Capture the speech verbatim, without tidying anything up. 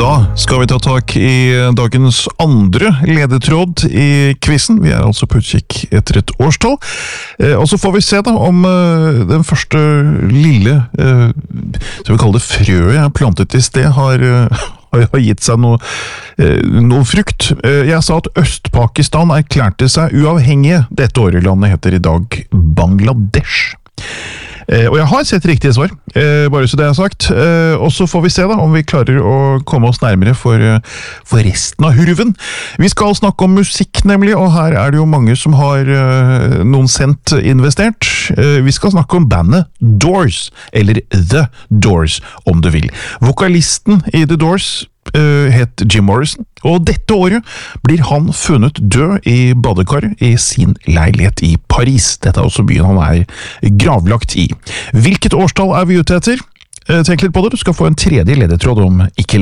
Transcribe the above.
Da skal vi ta tak i dagens andre ledetråd i quizen. Vi er altså på utkikk etter et årstall. Eh, og så får vi se da om eh, den første lille, eh, så vi kaller det frøet jeg plantet i sted, har, eh, har gitt seg noe, eh, noe frukt. Eh, jeg sa at Øst-Pakistan erklærte seg uavhengige dette året. Landet heter i dag Bangladesh. Eh, og jeg har sett riktige svar, eh, bare så det er sagt. Eh, og så får vi se da om vi klarer å komme oss nærmere for, uh, for resten av hurven. Vi skal snakke om musikk nemlig, og her er det jo mange som har uh, noen cent investert. Eh, vi skal snakke om bandet Doors, eller The Doors om du vil. Vokalisten i The Doors Uh, het Jim Morrison, og dette året blir han funnet død i badekaret i sin leilighet i Paris. Dette er også byen han er gravlagt i. Hvilket årstall er vi ute etter? Uh, tenk litt på det, du skal få en tredje ledetråd om ikke